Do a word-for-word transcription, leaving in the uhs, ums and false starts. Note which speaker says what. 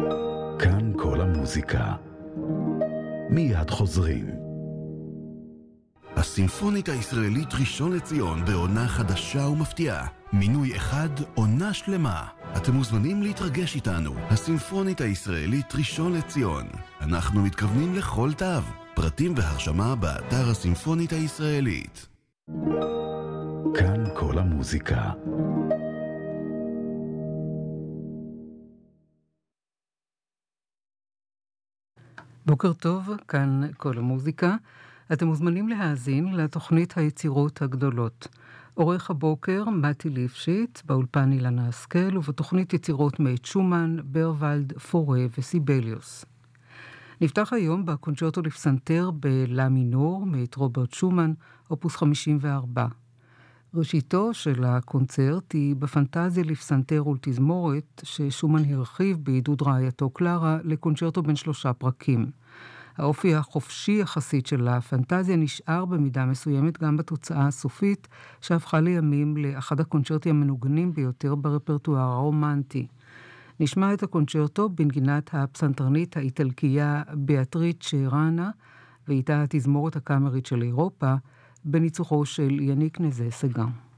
Speaker 1: כאן כל המוזיקה. מיד חוזרים.
Speaker 2: הסימפונית הישראלית ראשון לציון בעונה חדשה ומפתיעה. מינוי אחד, עונה שלמה. אתם מוזמנים להתרגש איתנו. הסימפונית הישראלית ראשון לציון. אנחנו מתכוונים לכל תו. פרטים והרשמה באתר הסימפונית הישראלית.
Speaker 1: כאן כל המוזיקה.
Speaker 3: בוקר טוב, כאן כל המוזיקה. אתם מוזמנים להאזין לתוכנית היצירות הגדולות. עורך הבוקר מתי ליפשיץ, באולפן אילנה השכל, ובתוכנית יצירות מאת שומן, ברוולד, פורה וסיבליוס. נפתח היום בקונצ'רטו לפסנתר בלה מינור מאת רוברט שומן, אופוס חמישים וארבע. ראשיתו של הקונצרט היא בפנטזיה לפסנתר ולתזמורת ששומן הרחיב בעידוד רעייתו קלרה לקונצ'רטו בין שלושה פרקים. האופי החופשי יחסית של הפנטזיה נשאר במידה מסוימת גם בתוצאה הסופית שהפכה לימים לאחד הקונצ'רטים המנוגנים ביותר ברפרטואר הרומנטי. נשמע את הקונצ'רטו בנגינת הפסנתרנית האיטלקייה ביאטריצ'ה ראנה ואיתה התזמורת הקאמרית של אירופה בניצוחו של יניק נזה סגן.